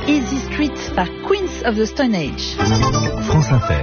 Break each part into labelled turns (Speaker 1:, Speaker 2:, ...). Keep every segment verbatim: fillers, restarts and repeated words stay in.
Speaker 1: Easy Street par Queens of the Stone Age.
Speaker 2: France Inter.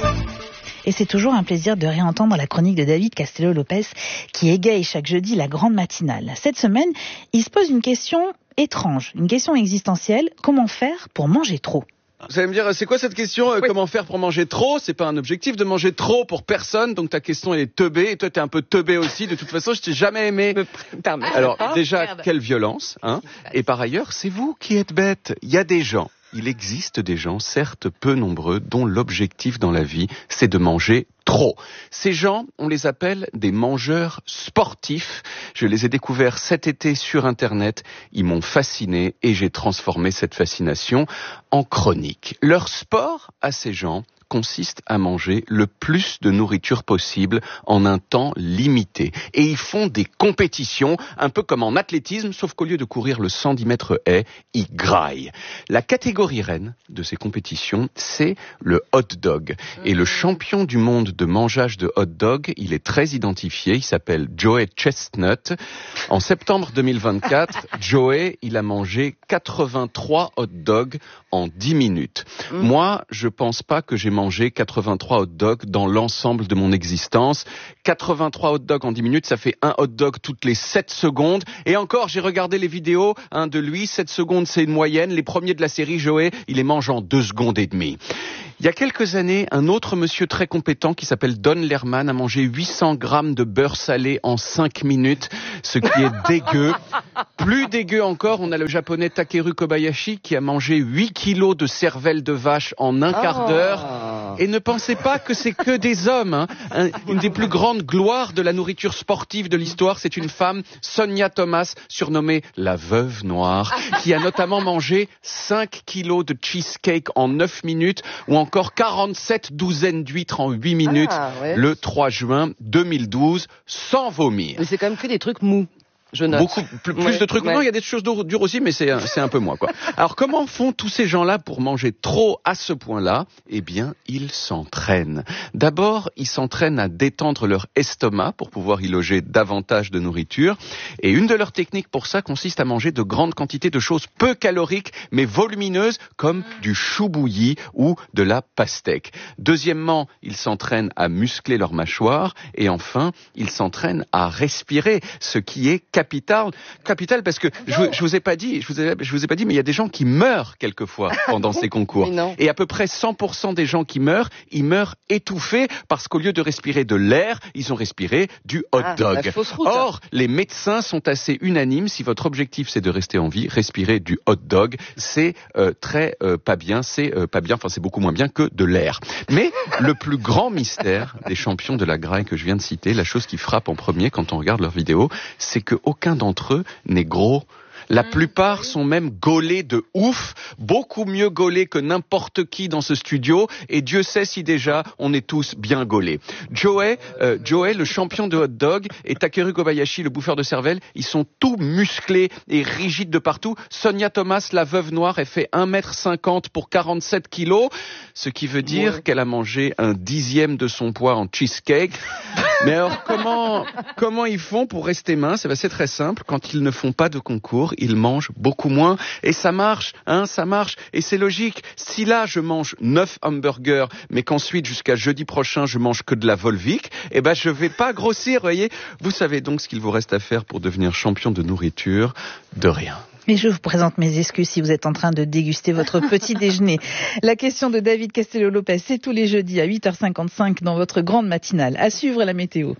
Speaker 1: Et c'est toujours un plaisir de réentendre la chronique de David Castello-Lopez qui égaye chaque jeudi la grande matinale. Cette semaine, il se pose une question étrange, une question existentielle. Comment faire pour manger trop ?
Speaker 3: Vous allez me dire, c'est quoi cette question euh, oui. Comment faire pour manger trop ? C'est pas un objectif de manger trop pour personne, donc ta question elle est teubée, et toi t'es un peu teubé aussi, de toute façon je t'ai jamais aimé. Alors déjà, quelle violence, hein ? Et par ailleurs, c'est vous qui êtes bête. Il y a des gens, il existe des gens, certes peu nombreux, dont l'objectif dans la vie, c'est de manger trop. Ces gens, on les appelle des mangeurs sportifs. Je les ai découverts cet été sur Internet. Ils m'ont fasciné et j'ai transformé cette fascination en chronique. Leur sport à ces gens consiste à manger le plus de nourriture possible en un temps limité. Et ils font des compétitions, un peu comme en athlétisme, sauf qu'au lieu de courir le cent dix mètres haies, ils graillent. La catégorie reine de ces compétitions, c'est le hot dog. Et le champion du monde de mangeage de hot dog, il est très identifié, il s'appelle Joey Chestnut. En septembre deux mille vingt-quatre, Joey, il a mangé quatre-vingt-trois hot dogs en dix minutes. Mmh. Moi, je pense pas que j'ai mangé quatre-vingt-trois hot dogs dans l'ensemble de mon existence. quatre-vingt-trois hot dogs en dix minutes, ça fait un hot dog toutes les sept secondes. Et encore, j'ai regardé les vidéos hein, de lui, sept secondes c'est une moyenne. Les premiers de la série, Joey, il les mange en deux secondes et demie. Il y a quelques années, un autre monsieur très compétent qui s'appelle Don Lerman a mangé huit cents grammes de beurre salé en cinq minutes, ce qui est dégueu. Plus dégueu encore, on a le japonais Takeru Kobayashi qui a mangé huit kilos de cervelle de vache en un quart d'heure. Et ne pensez pas que c'est que des hommes. Hein. Un, une des plus grandes gloires de la nourriture sportive de l'histoire, c'est une femme, Sonia Thomas, surnommée la Veuve Noire, qui a notamment mangé cinq kilos de cheesecake en neuf minutes, ou encore quarante-sept douzaines d'huîtres en huit minutes, ah, ouais. le trois juin deux mille douze, sans vomir.
Speaker 4: Mais c'est quand même que des trucs mous. Je note.
Speaker 3: Beaucoup plus, plus ouais, de trucs. Ouais. Non, il y a des choses dures aussi, mais c'est un, c'est un peu moins, quoi. Alors, comment font tous ces gens-là pour manger trop à ce point-là ? Eh bien, ils s'entraînent. D'abord, ils s'entraînent à détendre leur estomac pour pouvoir y loger davantage de nourriture. Et une de leurs techniques pour ça consiste à manger de grandes quantités de choses peu caloriques, mais volumineuses, comme du chou bouilli ou de la pastèque. Deuxièmement, ils s'entraînent à muscler leur mâchoire. Et enfin, ils s'entraînent à respirer, ce qui est capital, capital parce que je, je vous ai pas dit, je vous ai, je vous ai pas dit, mais il y a des gens qui meurent quelquefois pendant ces concours. Et à peu près cent pour cent des gens qui meurent, ils meurent étouffés parce qu'au lieu de respirer de l'air, ils ont respiré du hot ah, dog. Or, les médecins sont assez unanimes. Si votre objectif c'est de rester en vie, respirer du hot dog, c'est euh, très euh, pas bien, c'est euh, pas bien, enfin c'est beaucoup moins bien que de l'air. Mais le plus grand mystère des champions de la graille que je viens de citer, la chose qui frappe en premier quand on regarde leurs vidéos, c'est que aucun d'entre eux n'est gros. La plupart sont même gaulés de ouf, beaucoup mieux gaulés que n'importe qui dans ce studio, et Dieu sait si déjà on est tous bien gaulés. Joey, euh, Joey, le champion de hot dog, et Takeru Kobayashi, le bouffeur de cervelle, ils sont tout musclés et rigides de partout. Sonia Thomas, la veuve noire, elle fait un mètre cinquante pour quarante-sept kilos, ce qui veut dire ouais. qu'elle a mangé un dixième de son poids en cheesecake. Mais alors, comment, comment ils font pour rester minces ? Eh ben, c'est très simple. Quand ils ne font pas de concours, ils mangent beaucoup moins. Et ça marche, hein, ça marche. Et c'est logique. Si là, je mange neuf hamburgers, mais qu'ensuite, jusqu'à jeudi prochain, je mange que de la Volvic, eh ben, je vais pas grossir, voyez. Vous savez donc ce qu'il vous reste à faire pour devenir champion de nourriture ? De rien.
Speaker 1: Mais je vous présente mes excuses si vous êtes en train de déguster votre petit déjeuner. La question de David Castello-Lopez, c'est tous les jeudis à huit heures cinquante-cinq dans votre grande matinale. À suivre la météo.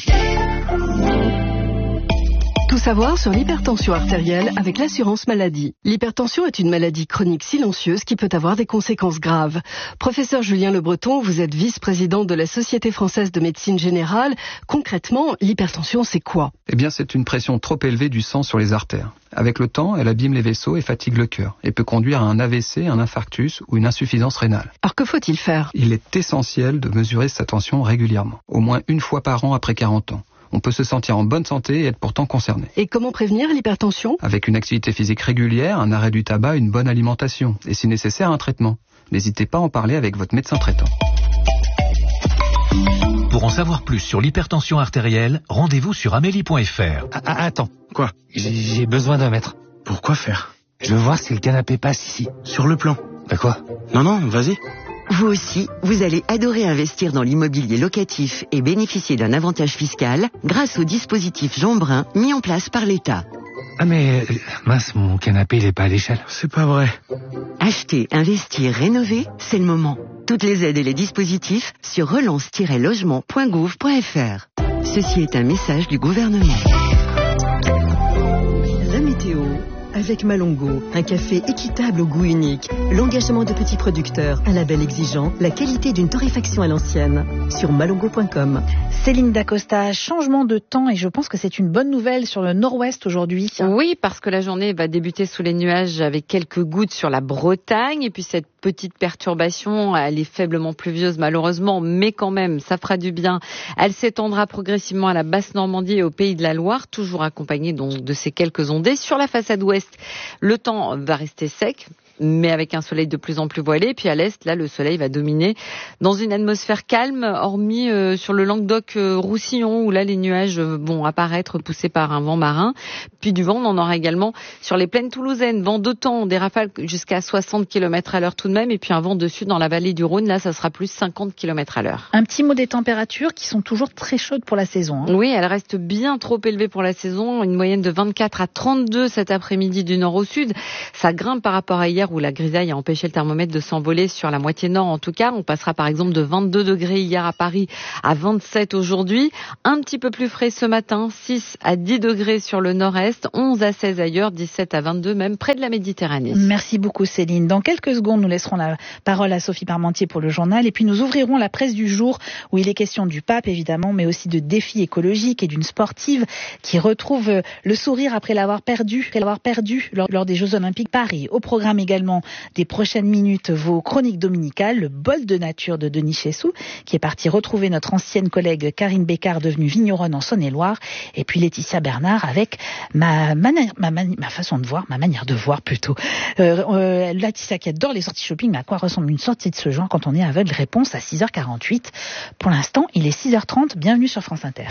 Speaker 5: Tout savoir sur l'hypertension artérielle avec l'assurance maladie. L'hypertension est une maladie chronique silencieuse qui peut avoir des conséquences graves. Professeur Julien Le Breton, vous êtes vice-président de la Société française de médecine générale. Concrètement, l'hypertension, c'est quoi ?
Speaker 6: Eh bien, c'est une pression trop élevée du sang sur les artères. Avec le temps, elle abîme les vaisseaux et fatigue le cœur et peut conduire à un A V C, un infarctus ou une insuffisance rénale.
Speaker 5: Alors que faut-il faire ?
Speaker 6: Il est essentiel de mesurer sa tension régulièrement, au moins une fois par an après quarante ans. On peut se sentir en bonne santé et être pourtant concerné.
Speaker 5: Et comment prévenir l'hypertension ?
Speaker 6: Avec une activité physique régulière, un arrêt du tabac, une bonne alimentation et si nécessaire un traitement. N'hésitez pas à en parler avec votre médecin traitant.
Speaker 2: Pour en savoir plus sur l'hypertension artérielle, rendez-vous sur amélie point f r.
Speaker 7: Ah, ah, attends, quoi ? J'ai, j'ai besoin d'un mètre.
Speaker 8: Pourquoi faire ?
Speaker 7: Je veux voir si le canapé passe ici.
Speaker 8: Sur le plan.
Speaker 7: Bah quoi?
Speaker 8: Non, non, vas-y.
Speaker 9: Vous aussi, vous allez adorer investir dans l'immobilier locatif et bénéficier d'un avantage fiscal grâce au dispositif Jean Brun mis en place par l'État.
Speaker 7: Ah mais, mince, mon canapé, il est pas à l'échelle.
Speaker 8: C'est pas vrai.
Speaker 9: Acheter, investir, rénover, c'est le moment. Toutes les aides et les dispositifs sur relance tiret logement point gouv point f r. Ceci est un message du gouvernement. La météo. Avec Malongo, un café équitable au goût unique, l'engagement de petits producteurs, un label exigeant, la qualité d'une torréfaction à l'ancienne. Sur malongo point com.
Speaker 1: Céline Dacosta, changement de temps et je pense que c'est une bonne nouvelle sur le nord-ouest aujourd'hui.
Speaker 4: Oui, parce que la journée va débuter sous les nuages avec quelques gouttes sur la Bretagne et puis cette petite perturbation, elle est faiblement pluvieuse malheureusement, mais quand même, ça fera du bien. Elle s'étendra progressivement à la Basse-Normandie et au Pays de la Loire, toujours accompagnée donc de ces quelques ondées. Sur la façade ouest, le temps va rester sec, mais avec un soleil de plus en plus voilé. Puis à l'est, là, le soleil va dominer dans une atmosphère calme, hormis euh, sur le Languedoc-Roussillon, où là, les nuages vont apparaître poussés par un vent marin. Puis du vent, on en aura également sur les plaines toulousaines. Vent d'automne, des rafales jusqu'à soixante kilomètres à l'heure tout de même. Et puis un vent de sud dans la vallée du Rhône, là, ça sera plus cinquante kilomètres à l'heure.
Speaker 1: Un petit mot des températures qui sont toujours très chaudes pour la saison. Hein.
Speaker 4: Oui, elles restent bien trop élevées pour la saison. Une moyenne de vingt-quatre à trente-deux cet après-midi du nord au sud. Ça grimpe par rapport à hier où la grisaille a empêché le thermomètre de s'envoler sur la moitié nord en tout cas. On passera par exemple de vingt-deux degrés hier à Paris à vingt-sept aujourd'hui. Un petit peu plus frais ce matin, six à dix degrés sur le nord-est, onze à seize ailleurs, dix-sept à vingt-deux même près de la Méditerranée.
Speaker 1: Merci beaucoup Céline. Dans quelques secondes, nous laisserons la parole à Sophie Parmentier pour le journal et puis nous ouvrirons la presse du jour où il est question du pape évidemment, mais aussi de défis écologiques et d'une sportive qui retrouve le sourire après l'avoir perdu, après l'avoir perdu lors, lors des Jeux Olympiques Paris. Au programme également des prochaines minutes, vos chroniques dominicales, le bol de nature de Denis Chessou, qui est parti retrouver notre ancienne collègue Karine Bécard, devenue vigneronne en Saône-et-Loire, et puis Laetitia Bernard avec ma, manière, ma, mani- ma façon de voir, ma manière de voir plutôt. Euh, euh, Laetitia qui adore les sorties shopping, mais à quoi ressemble une sortie de ce genre quand on est aveugle? Réponse à six heures quarante-huit. Pour l'instant, il est six heures trente. Bienvenue sur France Inter.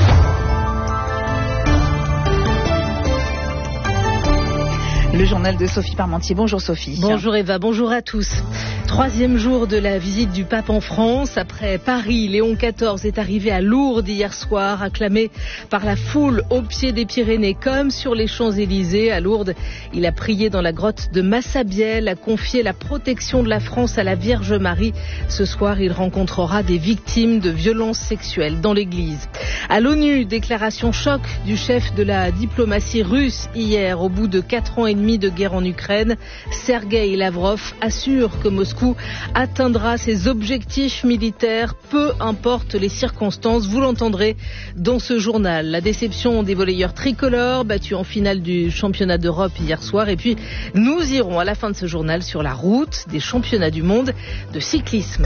Speaker 1: Le journal de Sophie Parmentier. Bonjour Sophie.
Speaker 10: Bonjour Eva, bonjour à tous. Troisième jour de la visite du pape en France. Après Paris, Léon quatorze est arrivé à Lourdes hier soir, acclamé par la foule au pied des Pyrénées comme sur les Champs-Élysées. À Lourdes, il a prié dans la grotte de Massabielle, a confié la protection de la France à la Vierge Marie. Ce soir, il rencontrera des victimes de violences sexuelles dans l'église. À l'ONU, déclaration choc du chef de la diplomatie russe hier, au bout de quatre ans et demi de guerre en Ukraine. Sergueï Lavrov assure que Moscou atteindra ses objectifs militaires, peu importe les circonstances. Vous l'entendrez dans ce journal. La déception des volleyeurs tricolores, battus en finale du championnat d'Europe hier soir. Et puis, nous irons à la fin de ce journal sur la route des championnats du monde de cyclisme.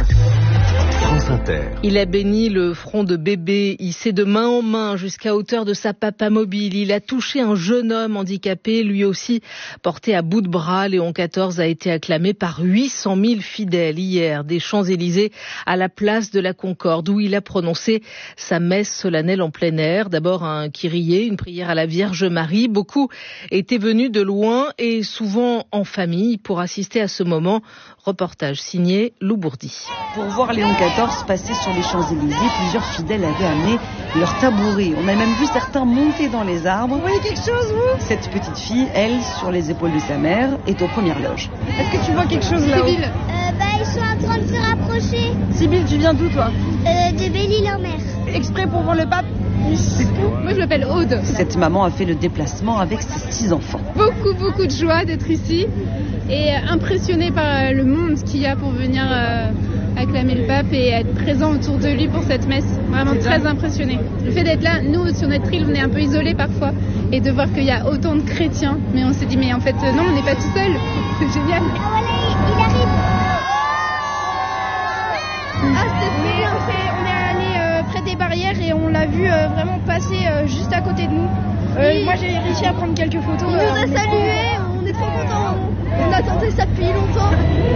Speaker 2: France Inter.
Speaker 10: Il a béni le front de bébé, hissé de main en main jusqu'à hauteur de sa papa mobile. Il a touché un jeune homme handicapé, lui aussi porté à bout de bras. Léon quatorze a été acclamé par huit cent mille fidèles hier des Champs-Élysées à la place de la Concorde où il a prononcé sa messe solennelle en plein air. D'abord un kyrie, une prière à la Vierge Marie. Beaucoup étaient venus de loin et souvent en famille pour assister à ce moment. Reportage signé Lou Bourdi.
Speaker 11: Pour voir Léon quatorze passer sur les Champs-Élysées, plusieurs fidèles avaient amené leur tabouret. On a même vu certains monter dans les arbres.
Speaker 12: Vous voyez quelque chose, vous?
Speaker 11: Cette petite fille, elle, sur les épaules de sa mère, est aux premières loges.
Speaker 12: Est-ce que tu vois quelque chose là-haut?
Speaker 13: Sibylle, euh, bah, ils sont en train de se rapprocher.
Speaker 12: Sibylle, tu viens d'où, toi?
Speaker 13: euh, De Belle-Île-en-Mer.
Speaker 12: Exprès pour voir le pape?
Speaker 13: Oui.
Speaker 12: Moi, je m'appelle Aude.
Speaker 11: Cette maman a fait le déplacement avec ses six enfants.
Speaker 14: Beaucoup, beaucoup de joie d'être ici et impressionnée par le monde qu'il y a pour venir euh, acclamer le pape et être présent autour de lui pour cette messe. Vraiment très impressionnée. Le fait d'être là, nous, sur notre île, on est un peu isolés parfois et de voir qu'il y a autant de chrétiens. Mais on s'est dit, mais en fait, non, on n'est pas tout seul. C'est génial.
Speaker 13: Ah voilà, il arrive.
Speaker 14: Ah, c'était trop bien.
Speaker 15: On est allé euh, près des barrières et on l'a vu euh, vraiment passer euh, juste à côté de nous. Euh, oui. Moi, j'ai réussi à prendre quelques photos.
Speaker 13: Il
Speaker 15: euh,
Speaker 13: nous a salués, on est trop contents.
Speaker 15: On attendait ça depuis longtemps.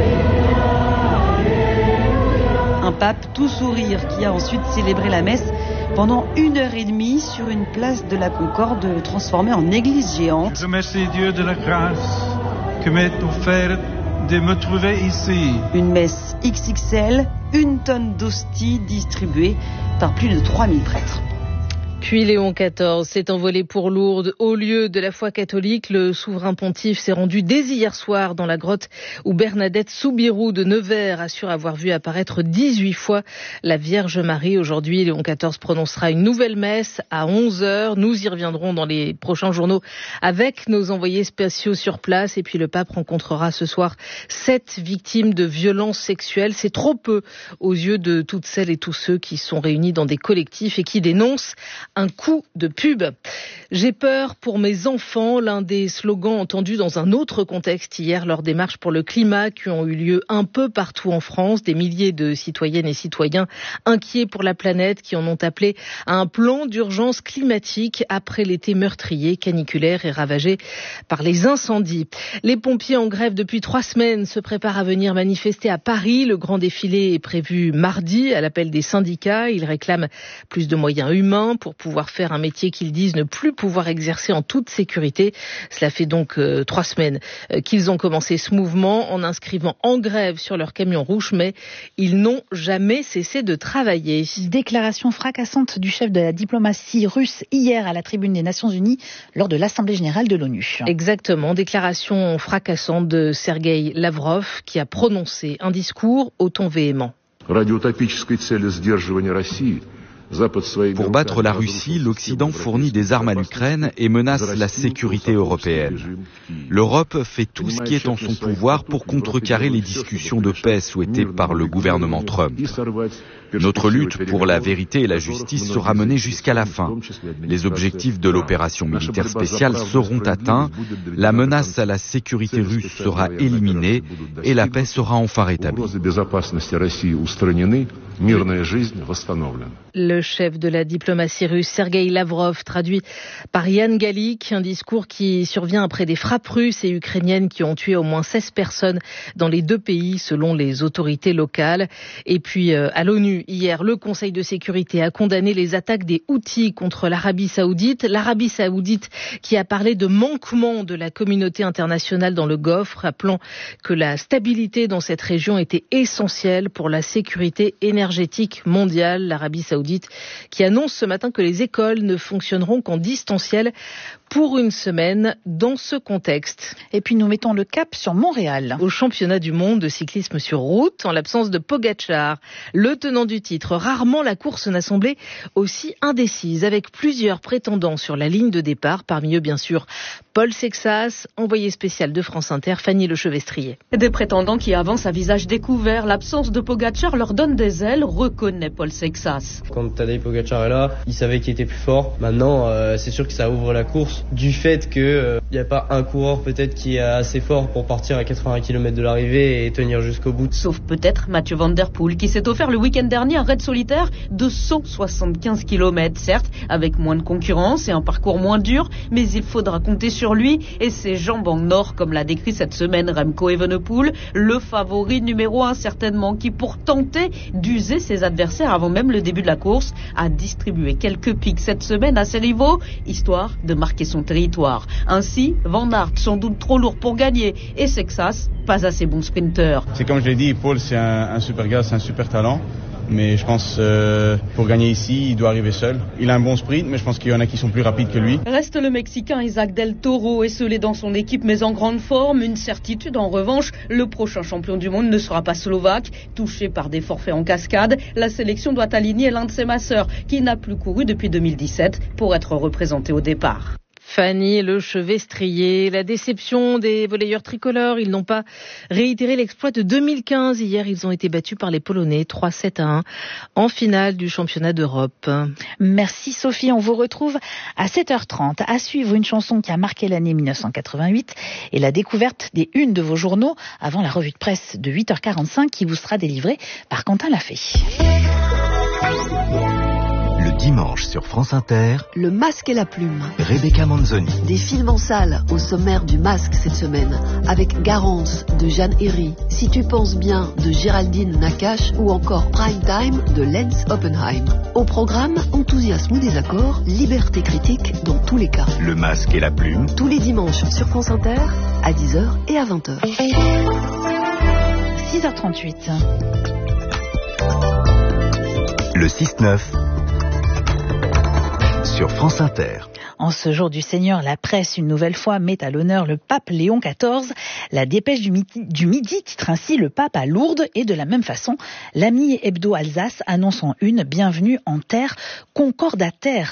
Speaker 11: Un pape tout sourire qui a ensuite célébré la messe pendant une heure et demie sur une place de la Concorde transformée en église géante.
Speaker 16: Je remercie Dieu de la grâce
Speaker 8: que m'est offert de me trouver ici.
Speaker 11: Une messe X X L, une tonne d'hosties distribuées par plus de trois mille prêtres.
Speaker 10: Puis Léon quatorze s'est envolé pour Lourdes. Au lieu de la foi catholique, le souverain pontife s'est rendu dès hier soir dans la grotte où Bernadette Soubirous de Nevers assure avoir vu apparaître dix-huit fois la Vierge Marie. Aujourd'hui, Léon quatorze prononcera une nouvelle messe à onze heures. Nous y reviendrons dans les prochains journaux avec nos envoyés spéciaux sur place. Et puis le pape rencontrera ce soir sept victimes de violences sexuelles. C'est trop peu aux yeux de toutes celles et tous ceux qui sont réunis dans des collectifs et qui dénoncent un coup de pub. J'ai peur pour mes enfants, l'un des slogans entendus dans un autre contexte hier lors des marches pour le climat qui ont eu lieu un peu partout en France. Des milliers de citoyennes et citoyens inquiets pour la planète qui en ont appelé à un plan d'urgence climatique après l'été meurtrier, caniculaire et ravagé par les incendies. Les pompiers en grève depuis trois semaines se préparent à venir manifester à Paris. Le grand défilé est prévu mardi à l'appel des syndicats. Ils réclament plus de moyens humains pour pouvoir faire un métier qu'ils disent ne plus pouvoir exercer en toute sécurité. Cela fait donc euh, trois semaines euh, qu'ils ont commencé ce mouvement en inscrivant en grève sur leur camion rouge, mais ils n'ont jamais cessé de travailler.
Speaker 1: Déclaration fracassante du chef de la diplomatie russe hier à la tribune des Nations Unies lors de l'Assemblée générale de l'ONU.
Speaker 10: Exactement, déclaration fracassante de Sergueï Lavrov qui a prononcé un discours au ton véhément.
Speaker 16: Pour battre la Russie, l'Occident fournit des armes à l'Ukraine et menace la sécurité européenne. L'Europe fait tout ce qui est en son pouvoir pour contrecarrer les discussions de paix souhaitées par le gouvernement Trump. Notre lutte pour la vérité et la justice sera menée jusqu'à la fin. Les objectifs de l'opération militaire spéciale seront atteints, la menace à la sécurité russe sera éliminée et la paix sera enfin rétablie.
Speaker 10: Le chef de la diplomatie russe, Sergueï Lavrov, traduit par Yann Gallik, un discours qui survient après des frappes russes et ukrainiennes qui ont tué au moins seize personnes dans les deux pays, selon les autorités locales. Et puis, euh, à l'ONU, hier, le Conseil de sécurité a condamné les attaques des Houthis contre l'Arabie saoudite. L'Arabie saoudite qui a parlé de manquement de la communauté internationale dans le Golfe, rappelant que la stabilité dans cette région était essentielle pour la sécurité énergétique mondiale. L'Arabie saoudite qui annonce ce matin que les écoles ne fonctionneront qu'en distanciel pour une semaine dans ce contexte.
Speaker 1: Et puis nous mettons le cap sur Montréal.
Speaker 10: Au championnat du monde de cyclisme sur route, en l'absence de Pogacar, le tenant du titre, rarement la course n'a semblé aussi indécise, avec plusieurs prétendants sur la ligne de départ, parmi eux bien sûr Paul Sexas, envoyé spécial de France Inter, Fanny Lechevestrier.
Speaker 17: Des prétendants qui avancent à visage découvert, l'absence de Pogacar leur donne des ailes, reconnaît Paul Sexas.
Speaker 18: Quand Tadej Pogacar est là, il savait qu'il était plus fort. Maintenant, euh, c'est sûr que ça ouvre la course. Du fait qu'il n'y euh, a pas un coureur peut-être qui est assez fort pour partir à quatre-vingts kilomètres de l'arrivée et tenir jusqu'au bout.
Speaker 17: Sauf peut-être Mathieu Van Der Poel qui s'est offert le week-end dernier un raid solitaire de cent soixante-quinze kilomètres. Certes, avec moins de concurrence et un parcours moins dur, mais il faudra compter sur lui et ses jambes en or, comme l'a décrit cette semaine Remco Evenepoel, le favori numéro un certainement, qui pour tenter d'user ses adversaires avant même le début de la course, a distribué quelques pics cette semaine à ses rivaux, histoire de marquer son territoire. Ainsi, Van Aert sans doute trop lourd pour gagner et Sexas pas assez bon sprinter.
Speaker 19: C'est comme je l'ai dit, Paul c'est un, un super gars, c'est un super talent. Mais je pense euh, pour gagner ici, il doit arriver seul. Il a un bon sprint, mais je pense qu'il y en a qui sont plus rapides que lui.
Speaker 17: Reste le Mexicain Isaac Del Toro, esselé dans son équipe mais en grande forme. Une certitude en revanche, le prochain champion du monde ne sera pas slovaque. Touché par des forfaits en cascade, la sélection doit aligner l'un de ses masseurs qui n'a plus couru depuis deux mille dix-sept pour être représenté au départ.
Speaker 10: Fanny Lechevestrier, la déception des volleyeurs tricolores. Ils n'ont pas réitéré l'exploit de deux mille quinze. Hier, ils ont été battus par les Polonais trois sept à un en finale du championnat d'Europe.
Speaker 1: Merci Sophie, on vous retrouve à sept heures trente. À suivre une chanson qui a marqué l'année mille neuf cent quatre-vingt-huit et la découverte des unes de vos journaux avant la revue de presse de huit heures quarante-cinq qui vous sera délivrée par Quentin Lafay.
Speaker 2: Le dimanche sur France Inter,
Speaker 5: Le Masque et la Plume.
Speaker 2: Rebecca Manzoni.
Speaker 5: Des films en salle au sommaire du Masque cette semaine, avec Garance de Jeanne Herry, Si tu penses bien de Géraldine Nakache ou encore Prime Time de Lens Oppenheim. Au programme, enthousiasme ou désaccord, liberté critique dans tous les cas.
Speaker 2: Le Masque et la Plume.
Speaker 5: Tous les dimanches sur France Inter, à dix heures et à vingt heures.
Speaker 1: six heures trente-huit.
Speaker 2: Le six neuf sur France Inter.
Speaker 1: En ce jour du Seigneur, la presse, une nouvelle fois, met à l'honneur le pape Léon quatorze. La dépêche du midi, du midi titre ainsi « Le pape à Lourdes » et de la même façon, l'Ami Hebdo Alsace annonce en une « Bienvenue en terre concordataire »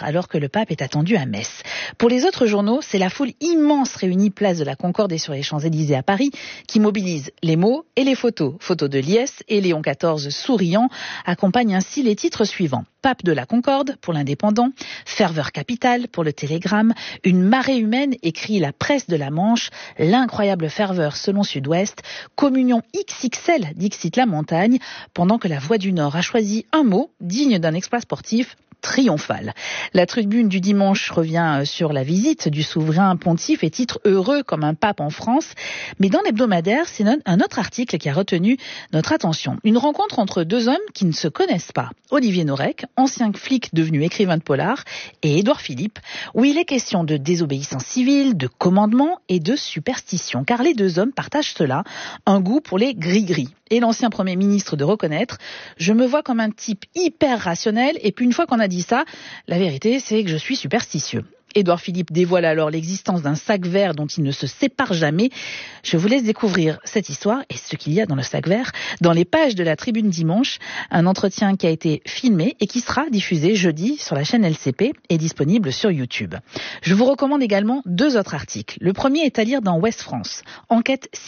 Speaker 1: alors que le pape est attendu à Metz. Pour les autres journaux, c'est la foule immense réunie place de la Concorde et sur les Champs-Élysées à Paris qui mobilise les mots et les photos. Photos de Liesse et Léon quatorze souriant accompagnent ainsi les titres suivants. Pape de la Concorde pour l'Indépendant, ferveur capitale pour le Télégramme, une marée humaine écrit la presse de la Manche, l'incroyable ferveur selon Sud-Ouest, communion X X L dixit la montagne, pendant que la Voix du Nord a choisi un mot digne d'un exploit sportif, triomphal. La tribune du dimanche revient sur la visite du souverain pontife et titre heureux comme un pape en France. Mais dans l'hebdomadaire, c'est un autre article qui a retenu notre attention. Une rencontre entre deux hommes qui ne se connaissent pas. Olivier Norek, ancien flic devenu écrivain de polar, et Édouard Philippe, où il est question de désobéissance civile, de commandement et de superstition. Car les deux hommes partagent cela, un goût pour les gris-gris. Et l'ancien Premier ministre de reconnaître « Je me vois comme un type hyper rationnel et puis une fois qu'on a dit ça, la vérité c'est que je suis superstitieux ». Édouard Philippe dévoile alors l'existence d'un sac vert dont il ne se sépare jamais. Je vous laisse découvrir cette histoire et ce qu'il y a dans le sac vert dans les pages de la Tribune dimanche. Un entretien qui a été filmé et qui sera diffusé jeudi sur la chaîne L C P et disponible sur YouTube. Je vous recommande également deux autres articles. Le premier est à lire dans Ouest France. Enquête